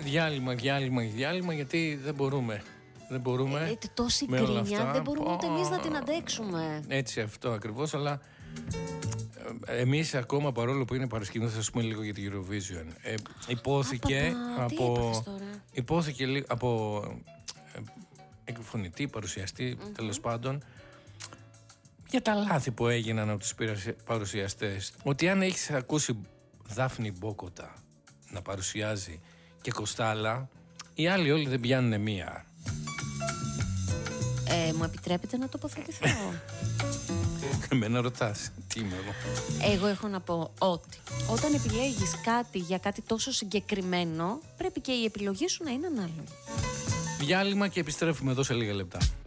Διάλειμμα, γιατί δεν μπορούμε. Δεν μπορούμε. Τόση γκρίνια δεν μπορούμε ούτε εμείς να την αντέξουμε. Έτσι, αυτό ακριβώς, αλλά εμείς ακόμα, παρόλο που είναι Παρασκευή, θα σας πούμε λίγο για την Eurovision. Υπόθηκε από εκφωνητή, παρουσιαστή, τέλος πάντων, για τα λάθη που έγιναν από τους παρουσιαστές. Ότι αν έχεις ακούσει Δάφνη Μπόκοτα να παρουσιάζει και Κοστάλα, οι άλλοι όλοι δεν πιάνουν μία. Μου επιτρέπετε να τοποθετηθώ? Εμένα ρωτάς, τι είμαι εγώ? Εγώ έχω να πω ότι όταν επιλέγεις κάτι για κάτι τόσο συγκεκριμένο, πρέπει και η επιλογή σου να είναι ανάλογη. Διάλειμμα και επιστρέφουμε εδώ σε λίγα λεπτά.